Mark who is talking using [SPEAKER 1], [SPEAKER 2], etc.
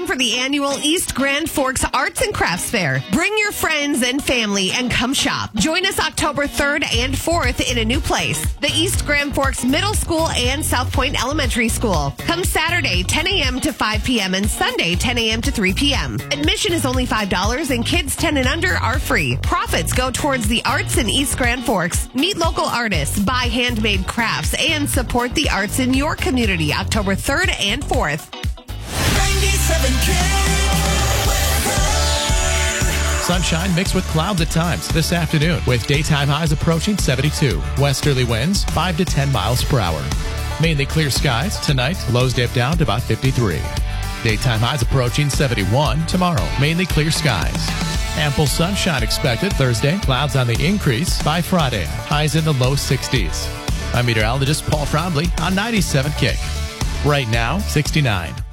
[SPEAKER 1] for the annual East Grand Forks Arts and Crafts Fair. Bring your friends and family and come shop. Join us October 3rd and 4th in a new place, the East Grand Forks Middle School and South Point Elementary School. Come Saturday, 10 a.m. to 5 p.m. and Sunday, 10 a.m. to 3 p.m. Admission is only $5 and kids 10 and under are free. Profits go towards the arts in East Grand Forks. Meet local artists, buy handmade crafts, and support the arts in your community October 3rd and 4th.
[SPEAKER 2] 97K.
[SPEAKER 3] Sunshine mixed with clouds at times this afternoon with daytime highs approaching 72. Westerly winds 5 to 10 miles per hour. Mainly clear skies tonight. Lows dip down to about 53. Daytime highs approaching 71 tomorrow. Mainly clear skies. Ample sunshine expected Thursday. Clouds on the increase by Friday. Highs in the low 60s. I'm meteorologist Paul Frombley on 97 Kick. Right now, 69.